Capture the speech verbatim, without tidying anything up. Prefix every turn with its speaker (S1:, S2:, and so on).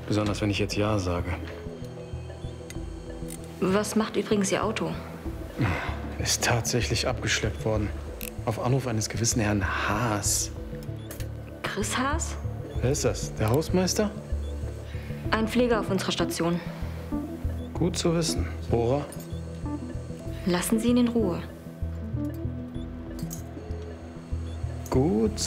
S1: Besonders, wenn ich jetzt Ja sage.
S2: Was macht übrigens Ihr Auto?
S1: Ist tatsächlich abgeschleppt worden. Auf Anruf eines gewissen Herrn Haas.
S2: Chris Haas?
S1: Wer ist das? Der Hausmeister?
S2: Ein Pfleger auf unserer Station.
S1: Gut zu wissen. Bohrer?
S2: Lassen Sie ihn in Ruhe.
S1: Gut